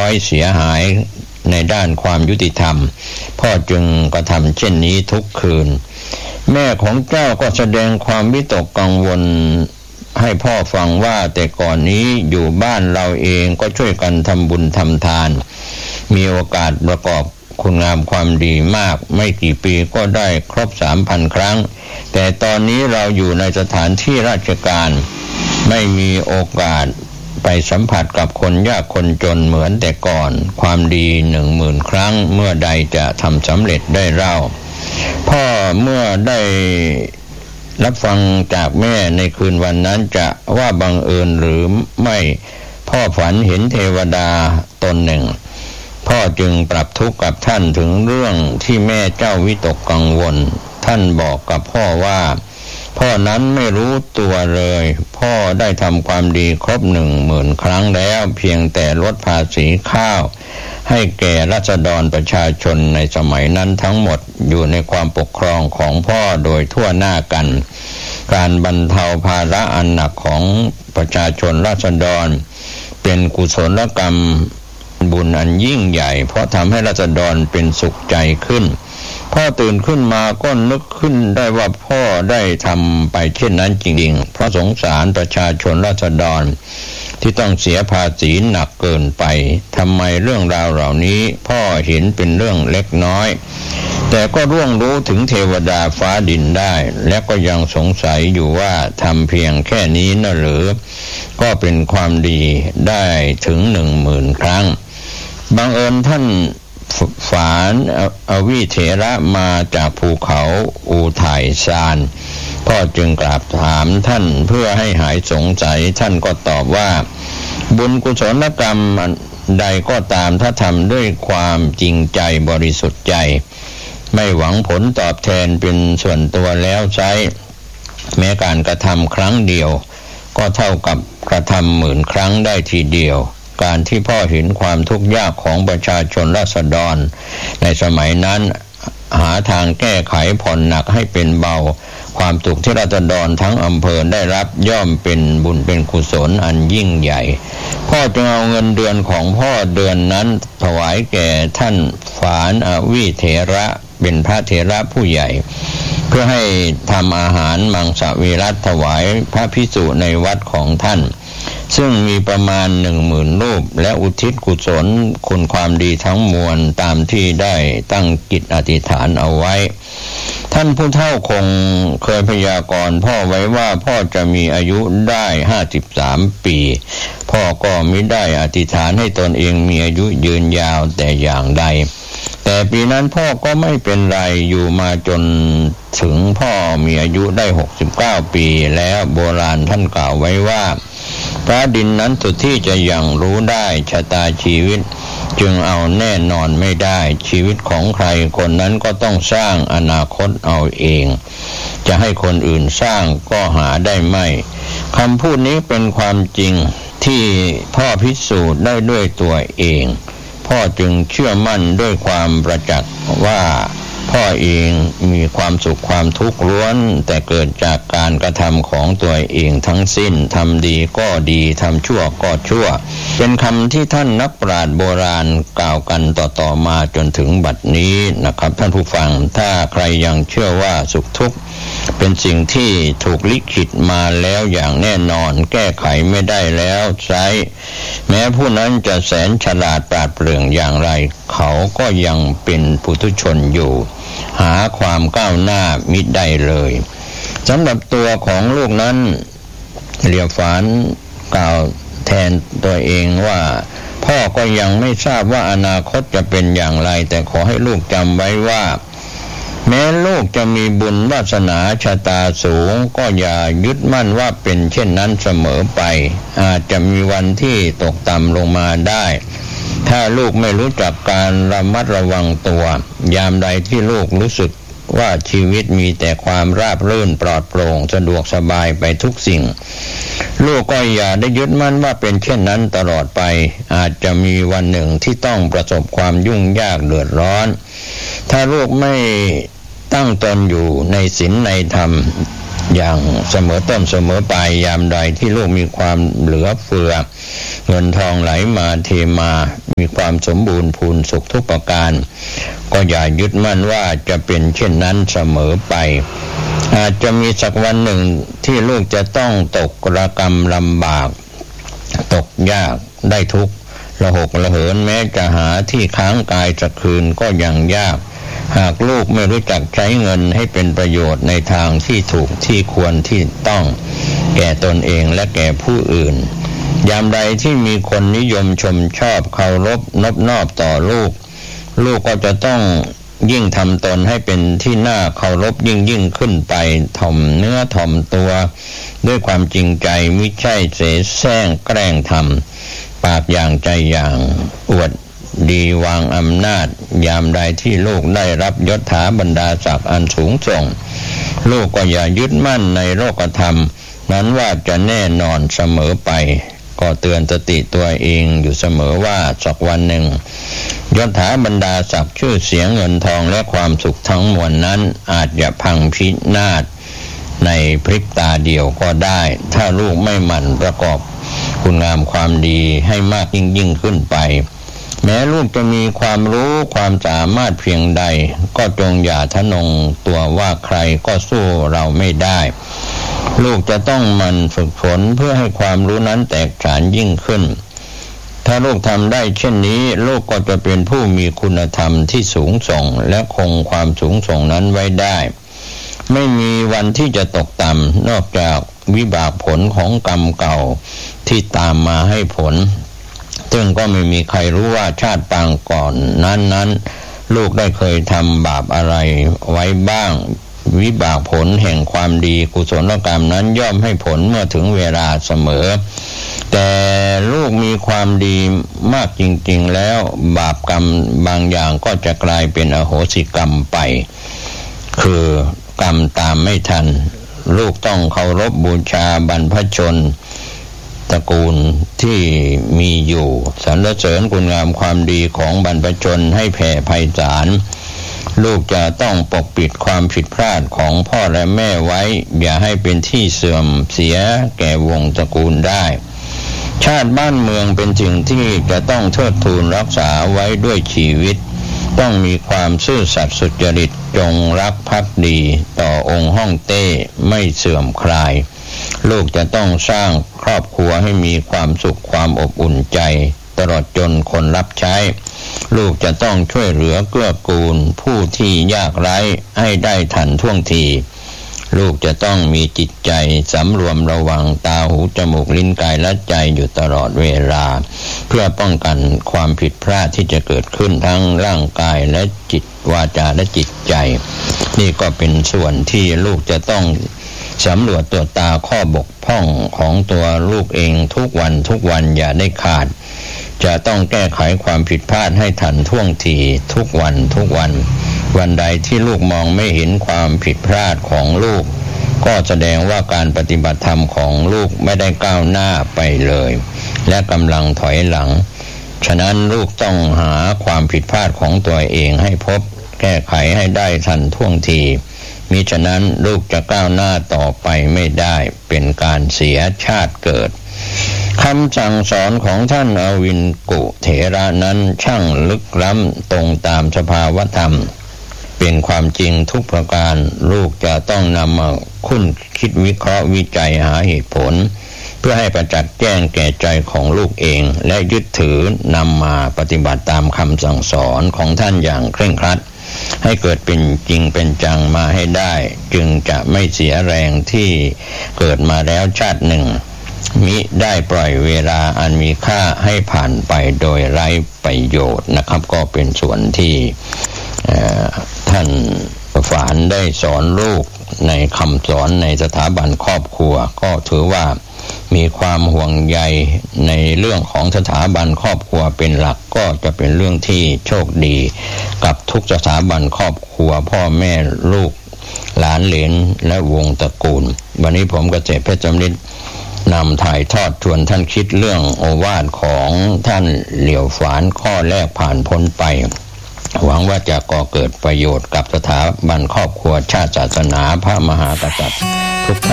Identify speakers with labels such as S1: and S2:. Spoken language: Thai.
S1: อยเสียหายในด้านความยุติธรรมพ่อจึงกระทำเช่นนี้ทุกคืนแม่ของเจ้าก็แสดงความวิตกกังวลให้พ่อฟังว่าแต่ก่อนนี้อยู่บ้านเราเองก็ช่วยกันทำบุญทำทานมีโอกาสประกอบคุณงามความดีมากไม่กี่ปีก็ได้ครบ 3,000 ครั้งแต่ตอนนี้เราอยู่ในสถานที่ราชการไม่มีโอกาสไปสัมผัสกับคนยากคนจนเหมือนแต่ก่อนความดี 10,000 ครั้งเมื่อใดจะทำสำเร็จได้เล่าพ่อเมื่อได้รับฟังจากแม่ในคืนวันนั้นจะว่าบังเอิญหรือไม่พ่อฝันเห็นเทวดาตนหนึ่งพ่อจึงปรับทุกข์กับท่านถึงเรื่องที่แม่เจ้าวิตกกังวลท่านบอกกับพ่อว่าพ่อนั้นไม่รู้ตัวเลยพ่อได้ทำความดีครบ 10,000 ครั้งแล้วเพียงแต่ลดภาษีข้าวให้แก่ราษฎรประชาชนในสมัยนั้นทั้งหมดอยู่ในความปกครองของพ่อโดยทั่วหน้ากันการบรรเทาภาระอันหนักของประชาชนราษฎรเป็นกุศลกรรมบุญอันยิ่งใหญ่เพราะทำให้ราษฎรเป็นสุขใจขึ้นพ่อตื่นขึ้นมาก็นึกขึ้นได้ว่าพ่อได้ทำไปเช่นนั้นจริงๆเพราะสงสารประชาชนราษฎรที่ต้องเสียภาษีหนักเกินไปทำไมเรื่องราวเหล่านี้พ่อเห็นเป็นเรื่องเล็กน้อยแต่ก็ร่วงรู้ถึงเทวดาฟ้าดินได้และก็ยังสงสัยอยู่ว่าทำเพียงแค่นี้นะหรือก็เป็นความดีได้ถึง 10,000 ครั้งบังเอิญท่านฝานอวิเถระมาจากภูเขาอูถ่ายซานพ่อจึงกราบถามท่านเพื่อให้หายสงสัยท่านก็ตอบว่าบุญกุศลกรรมใดก็ตามถ้าทำด้วยความจริงใจบริสุทธิ์ใจไม่หวังผลตอบแทนเป็นส่วนตัวแล้วใช้แม้การกระทำครั้งเดียวก็เท่ากับกระทำ 10,000 ครั้งได้ทีเดียวการที่พ่อเห็นความทุกข์ยากของประชาชนราษฎรในสมัยนั้นหาทางแก้ไขผ่อนหนักให้เป็นเบาความทุกข์ที่ราษฎรทั้งอำเภอได้รับย่อมเป็นบุญเป็นกุศลอันยิ่งใหญ่พ่อจึงเอาเงินเดือนของพ่อเดือนนั้นถวายแก่ท่านฝานอวิเถระเป็นพระเถระผู้ใหญ่เพื่อให้ทำอาหารมังสวิรัติถวายพระภิกษุในวัดของท่านซึ่งมีประมาณ 10,000 รูปและอุทิศกุศลคุณความดีทั้งมวลตามที่ได้ตั้งจิตอธิษฐานเอาไว้ท่านผู้เฒ่าคงเคยพยากรณ์พ่อไว้ว่าพ่อจะมีอายุได้53 ปีพ่อก็มิได้อธิษฐานให้ตนเองมีอายุยืนยาวแต่อย่างใดแต่ปีนั้นพ่อก็ไม่เป็นไรอยู่มาจนถึงพ่อมีอายุได้69 ปีแล้วโบราณท่านกล่าวไว้ว่าฟ้าดินนั้นสุดที่จะยังรู้ได้ชะตาชีวิตจึงเอาแน่นอนไม่ได้ชีวิตของใครคนนั้นก็ต้องสร้างอนาคตเอาเองจะให้คนอื่นสร้างก็หาได้ไม่คำพูดนี้เป็นความจริงที่พ่อพิสูจน์ได้ด้วยตัวเองพ่อจึงเชื่อมั่นด้วยความประจักษ์ว่าพ่อเองมีความสุขความทุกข์ล้วนแต่เกิดจากการกระทำของตัวเองทั้งสิ้นทำดีก็ดีทำชั่วก็ชั่วเป็นคำที่ท่านนักปราชญ์โบราณกล่าวกันต่อมาจนถึงบัดนี้นะครับท่านผู้ฟังถ้าใครยังเชื่อว่าสุขทุกข์เป็นสิ่งที่ถูกลิขิตมาแล้วอย่างแน่นอนแก้ไขไม่ได้แล้วใช้แม้ผู้นั้นจะแสนฉลาดปราดเปรื่องอย่างไรเขาก็ยังเป็นปุถุชนอยู่หาความก้าวหน้ามิได้เลยสำหรับตัวของลูกนั้นเหลียวฝานกล่าวแทนตัวเองว่าพ่อก็ยังไม่ทราบว่าอนาคตจะเป็นอย่างไรแต่ขอให้ลูกจำไว้ว่าแม้ลูกจะมีบุญวาสนาชะตาสูงก็อย่ายึดมั่นว่าเป็นเช่นนั้นเสมอไปอาจจะมีวันที่ตกต่ำลงมาได้ถ้าลูกไม่รู้จักการระมัดระวังตัวยามใดที่ลูกรู้สึกว่าชีวิตมีแต่ความราบรื่นปลอดโปร่งสะดวกสบายไปทุกสิ่งลูกก็อย่าได้ยึดมั่นว่าเป็นเช่นนั้นตลอดไปอาจจะมีวันหนึ่งที่ต้องประสบความยุ่งยากเดือดร้อนถ้าลูกไม่ตั้งตนอยู่ในศีลในธรรมอย่างเสมอต้นเสมอปลายยามใดที่ลูกมีความเหลือเฟือเงินทองไหลมาเทมามีความสมบูรณ์พูนสุขทุกประการก็อย่ายึดมั่นว่าจะเป็นเช่นนั้นเสมอไปอาจจะมีสักวันหนึ่งที่ลูกจะต้องตกระกำลำบากตกยากได้ทุกข์ระหกระเหินแม้จะหาที่ค้างกายสักคืนก็ยังยากหากลูกไม่รู้จักใช้เงินให้เป็นประโยชน์ในทางที่ถูกที่ควรที่ต้องแก่ตนเองและแก่ผู้อื่นยามใดที่มีคนนิยมชมชอบเคารพนอบน้อมต่อลูกก็จะต้องยิ่งทำตนให้เป็นที่น่าเคารพยิ่งขึ้นไปถ่อมเนื้อถ่อมตัวด้วยความจริงใจมิใช่เสแสร้งแกล้งทำปากอย่างใจอย่างอวดดีวางอำนาจยามใดที่ลูกได้รับยศถาบรรดาศักดิ์อันสูงส่งลูกก็อย่ายึดมั่นในโลกธรรมนั้นว่าจะแน่นอนเสมอไปก็เตือนสติตัวเองอยู่เสมอว่าสักวันหนึ่งยศถาบรรดาศักดิ์ชื่อเสียงเงินทองและความสุขทั้งมวลนั้นอาจจะพังพินาศในพริบตาเดียวก็ได้ถ้าลูกไม่หมั่นประกอบคุณงามความดีให้มากยิ่งขึ้นไปแม้ลูกจะมีความรู้ความสามารถเพียงใดก็จงอย่าทะนงตัวว่าใครก็สู้เราไม่ได้ลูกจะต้องหมั่นฝึกฝนเพื่อให้ความรู้นั้นแตกฉานยิ่งขึ้นถ้าลูกทำได้เช่นนี้ลูกก็จะเป็นผู้มีคุณธรรมที่สูงส่งและคงความสูงส่งนั้นไว้ได้ไม่มีวันที่จะตกต่ำนอกจากวิบากผลของกรรมเก่าที่ตามมาให้ผลซึ่งก็ไม่มีใครรู้ว่าชาติปางก่อนนั้นลูกได้เคยทำบาปอะไรไว้บ้างวิบากผลแห่งความดีกุศลกรรมนั้นย่อมให้ผลเมื่อถึงเวลาเสมอแต่ลูกมีความดีมากจริงๆแล้วบาปกรรมบางอย่างก็จะกลายเป็นอโหสิกรรมไปคือกรรมตามไม่ทันลูกต้องเคารพบูชาบรรพชนตระกูลที่มีอยู่สรรเสริญคุณงามความดีของบรรพชนให้แผ่ไพศาลลูกจะต้องปกปิดความผิดพลาดของพ่อและแม่ไว้อย่าให้เป็นที่เสื่อมเสียแก่วงตระกูลได้ชาติบ้านเมืองเป็นสิ่งที่จะต้องเทิดทูนรักษาไว้ด้วยชีวิตต้องมีความซื่อสัตย์สุจริตจงรักภักดีต่อองค์ฮ่องเต้ไม่เสื่อมคลายลูกจะต้องสร้างครอบครัวให้มีความสุขความอบอุ่นใจตลอดจนคนรับใช้ลูกจะต้องช่วยเหลือเกื้อกูลผู้ที่ยากไร้ให้ได้ทันท่วงทีลูกจะต้องมีจิตใจสำรวมระวังตาหูจมูกลิ้นกายและใจอยู่ตลอดเวลาเพื่อป้องกันความผิดพลาดที่จะเกิดขึ้นทั้งร่างกายและจิตวาจาและจิตใจนี่ก็เป็นส่วนที่ลูกจะต้องสำรวจตัวตาข้อบกพร่องของตัวลูกเองทุกวันอย่าได้ขาดจะต้องแก้ไขความผิดพลาดให้ทันท่วงทีทุกวันวันใดที่ลูกมองไม่เห็นความผิดพลาดของลูกก็แสดงว่าการปฏิบัติธรรมของลูกไม่ได้ก้าวหน้าไปเลยและกำลังถอยหลังฉะนั้นลูกต้องหาความผิดพลาดของตัวเองให้พบแก้ไขให้ได้ทันท่วงทีมิฉะนั้นลูกจะก้าวหน้าต่อไปไม่ได้เป็นการเสียชาติเกิดคำสั่งสอนของท่านอวินกุเถระนั้นช่างลึกล้ำตรงตามสภาวธรรมเป็นความจริงทุกประการลูกจะต้องนำมาคุ้นคิดวิเคราะห์วิจัยหาเหตุผลเพื่อให้ประจักษ์แจ้งแก่ใจของลูกเองและยึดถือนำมาปฏิบัติตามคำสั่งสอนของท่านอย่างเคร่งครัดให้เกิดเป็นจริงเป็นจังมาให้ได้จึงจะไม่เสียแรงที่เกิดมาแล้วชาติหนึ่งมิได้ปล่อยเวลาอันมีค่าให้ผ่านไปโดยไร้ประโยชน์นะครับก็เป็นส่วนที่ท่านฝานได้สอนลูกในคำสอนในสถาบันครอบครัวก็ถือว่ามีความห่วงใยในเรื่องของสถาบันครอบครัวเป็นหลักก็จะเป็นเรื่องที่โชคดีกับทุกสถาบันครอบครัวพ่อแม่ลูกหลานเหลนและวงตระกูลวันนี้ผมเกษตรเพชรจำนิดนำถ่ายทอดชวนท่านคิดเรื่องโอวาทของท่านเหลียวฝานข้อแรกผ่านพ้นไปหวังว่าจะก่อเกิดประโยชน์กับสถาบันครอบครัวชาติศาสนาพระมหากษัตริย์ทุกท่าน